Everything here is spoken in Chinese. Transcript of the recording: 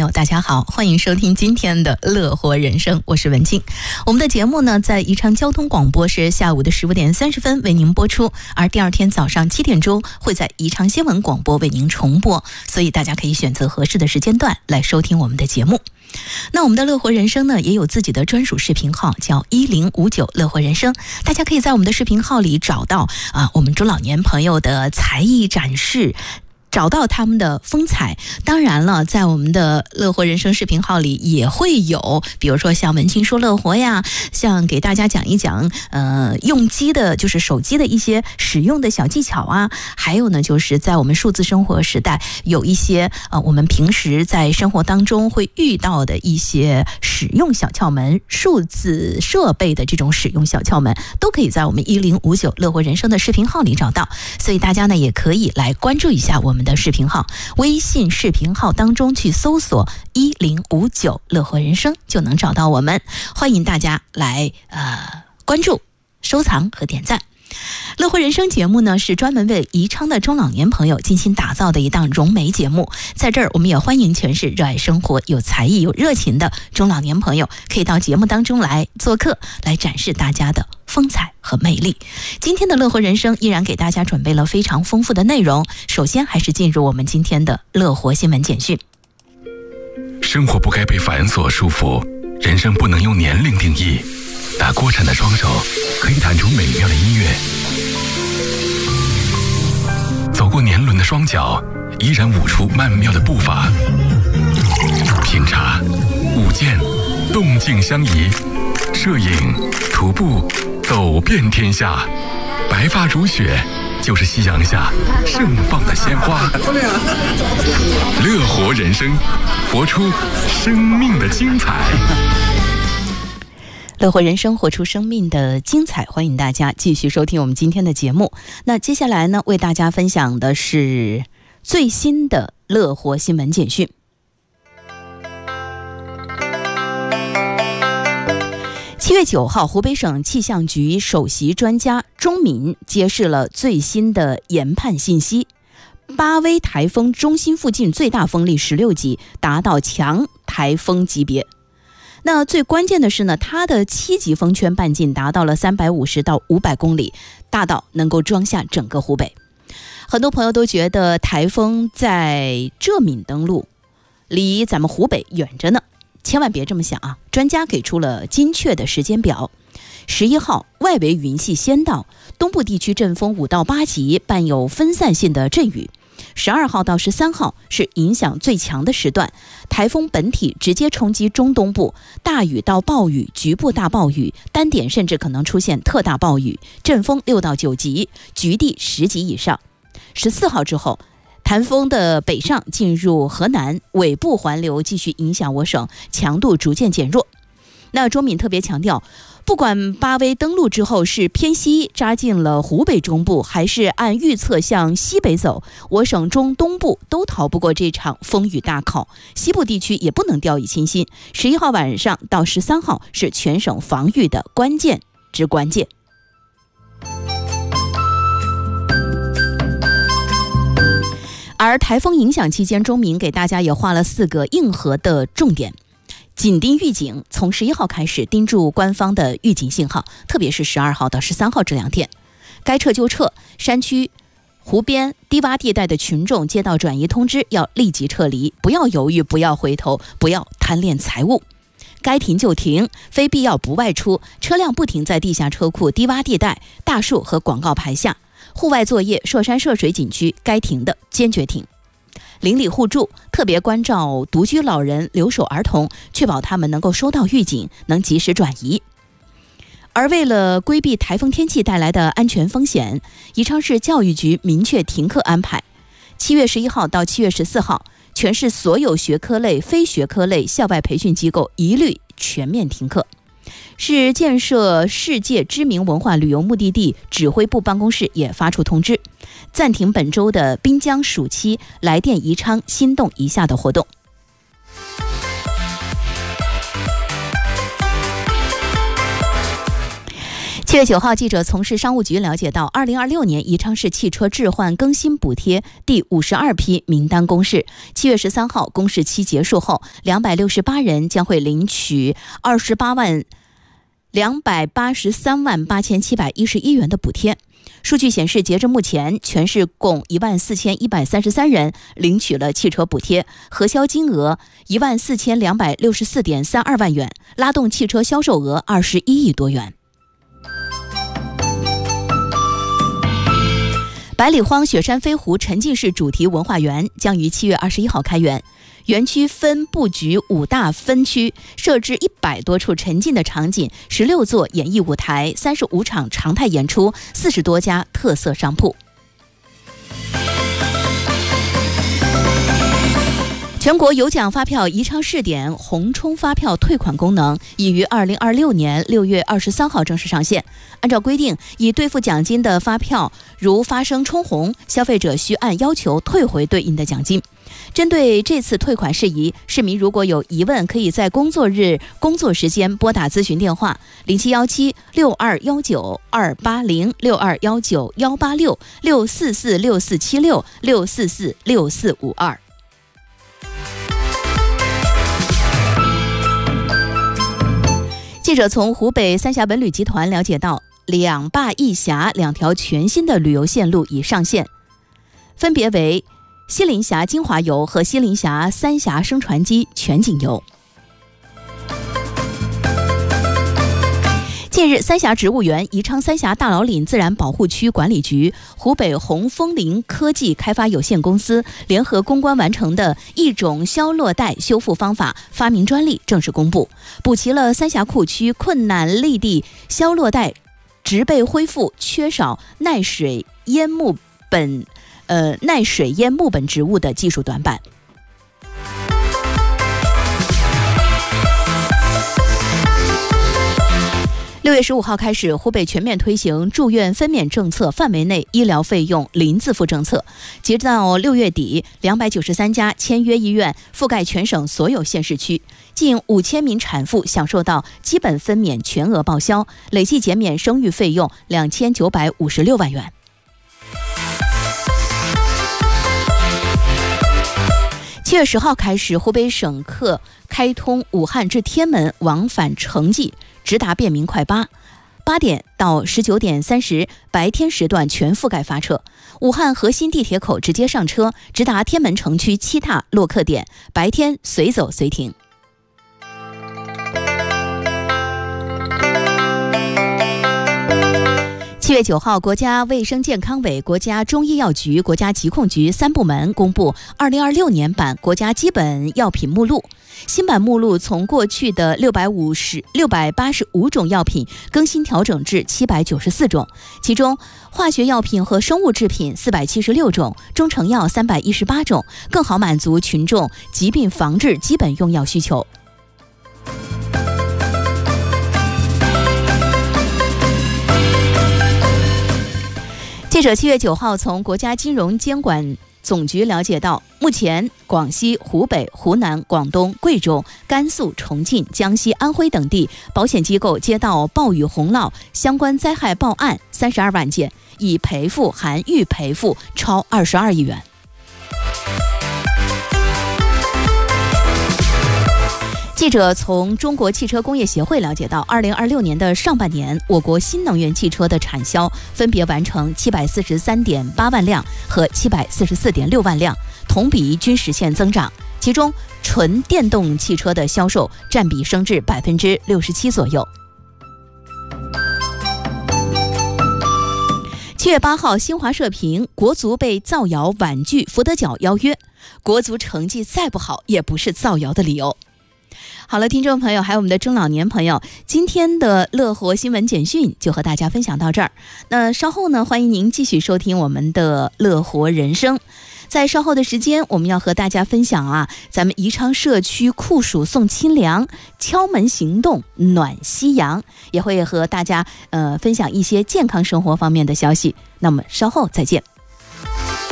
友，大家好，欢迎收听今天的乐活人生，我是文静。我们的节目呢，在宜昌交通广播是下午的15点30分为您播出，而第二天早上7点钟会在宜昌新闻广播为您重播，所以大家可以选择合适的时间段来收听我们的节目。那我们的乐活人生呢，也有自己的专属视频号，叫1059乐活人生，大家可以在我们的视频号里找到我们中老年朋友的才艺展示，找到他们的风采。当然了，在我们的乐活人生视频号里也会有，比如说像文青说乐活呀，像给大家讲一讲用机的，就是手机的一些使用的小技巧啊，还有呢就是在我们数字生活时代，有一些我们平时在生活当中会遇到的一些使用小窍门，数字设备的这种使用小窍门，都可以在我们1059乐活人生的视频号里找到。所以大家呢也可以来关注一下我们的视频号，微信视频号当中去搜索1059乐活人生就能找到我们，欢迎大家来关注、收藏和点赞。乐活人生节目呢，是专门为宜昌的中老年朋友精心打造的一档融媒节目。在这儿，我们也欢迎全是热爱生活、有才艺、有热情的中老年朋友，可以到节目当中来做客，来展示大家的风采和魅力。今天的乐活人生依然给大家准备了非常丰富的内容。首先，还是进入我们今天的乐活新闻简讯。 生活不该被繁琐束缚，人生不能用年龄定义。打锅铲的双手可以弹出美妙的音乐，走过年轮的双脚依然舞出曼妙的步伐。品茶、舞剑，动静相宜；摄影、徒步，走遍天下。白发如雪，就是夕阳下盛放的鲜花。乐活人生，活出生命的精彩。 乐活人生，活出生命的精彩，欢迎大家继续收听我们今天的节目。那接下来呢，为大家分享的是最新的乐活新闻简讯。7月9号，湖北省气象局首席专家钟敏揭示了最新的研判信息。巴威台风中心附近最大风力16级，达到强台风级别。那最关键的是呢，它的7级风圈半径达到了350到500公里，大到能够装下整个湖北。很多朋友都觉得台风在浙闽登陆，离咱们湖北远着呢，千万别这么想啊！专家给出了精确的时间表。11号，外围云系先到，东部地区阵风5到8级，伴有分散性的阵雨。12号到13号是影响最强的时段，台风本体直接冲击中东部，大雨到暴雨，局部大暴雨，单点甚至可能出现特大暴雨，阵风6到9级，局地10级以上。14号之后，台风的北上进入河南，尾部环流继续影响我省，强度逐渐减弱。那钟敏特别强调，不管巴威登陆之后是偏西扎进了湖北中部，还是按预测向西北走，我省中东部都逃不过这场风雨大考，西部地区也不能掉以轻心。11号晚上到13号是全省防御的关键之关键。而台风影响期间，钟敏给大家也画了4个硬核的重点。紧盯预警，从11号开始盯住官方的预警信号，特别是12号到13号这2天，该撤就撤，山区、湖边、低洼地带的群众接到转移通知要立即撤离，不要犹豫，不要回头，不要贪恋财物。该停就停，非必要不外出，车辆不停在地下车库、低洼地带、大树和广告牌下。户外作业、涉山涉水景区该停的坚决停。邻里互助，特别关照独居老人、留守儿童，确保他们能够收到预警，能及时转移。而为了规避台风天气带来的安全风险，宜昌市教育局明确停课安排。7月11号到7月14号，全市所有学科类、非学科类校外培训机构一律全面停课。市建设世界知名文化旅游目的地指挥部办公室也发出通知，暂停本周的滨江暑期来电宜昌心动一下的活动。 7月9号，记者从市商务局了解到，2026年宜昌市汽车置换更新补贴第52批名单公示。7月13号公示期结束后，268人将会领取283万8711元的补贴。数据显示，截至目前，全市共14133人领取了汽车补贴，核销金额14264.32万元，拉动汽车销售额21亿多元。百里荒雪山飞狐沉浸式主题文化园将于7月21号开园。园区分布局5大分区，设置100多处沉浸的场景，16座演艺舞台，35场常态演出，40多家特色商铺。全国有奖发票宜昌试点红冲发票退款功能已于2026年6月23号正式上线。按照规定，已兑付奖金的发票如发生冲红，消费者需按要求退回对应的奖金。针对这次退款事宜，市民如果有疑问，可以在工作日工作时间拨打咨询电话0717-6219-280，6219-186，6446476，6446452。记者从湖北三峡文旅集团了解到，两坝一峡2条全新的旅游线路已上线，分别为西林峡精华游和西林峡三峡升船机全景游。近日，三峡植物园、宜昌三峡大老岭自然保护区管理局、湖北红枫林科技开发有限公司联合攻关完成的一种消落带修复方法发明专利正式公布，补齐了三峡库区困难立地消落带植被恢复缺少耐水淹木本植物的技术短板。6月15号开始，湖北全面推行住院分娩政策范围内医疗费用零自付政策。截至到6月底，293家签约医院覆盖全省所有县市区，近5000名产妇享受到基本分娩全额报销，累计减免生育费用2956万元。7月10号开始，湖北省客开通武汉至天门往返城际直达便民快8 8点到19点30白天时段全覆盖发车。武汉核心地铁口直接上车，直达天门城区7大落客点，白天随走随停。7月9号，国家卫生健康委、国家中医药局、国家疾控局3部门公布2026年版国家基本药品目录。新版目录从过去的685种药品更新调整至794种，其中化学药品和生物制品476种，中成药318种，更好满足群众疾病防治基本用药需求。记者7月9号从国家金融监管总局了解到，目前广西、湖北、湖南、广东、贵州、甘肃、重庆、江西、安徽等地保险机构接到暴雨洪涝相关灾害报案32万件，已赔付含预赔付超22亿元。记者从中国汽车工业协会了解到，2026年的上半年，我国新能源汽车的产销分别完成743.8万辆和744.6万辆，同比均实现增长。其中，纯电动汽车的销售占比升至67%左右。7月8号，新华社评国足被造谣婉拒福德角邀约，国足成绩再不好也不是造谣的理由。好了，听众朋友还有我们的中老年朋友，今天的乐活新闻简讯就和大家分享到这儿。那稍后呢，欢迎您继续收听我们的乐活人生。在稍后的时间，我们要和大家分享咱们宜昌社区酷暑送清凉，敲门行动暖夕阳，也会和大家分享一些健康生活方面的消息。那么稍后再见。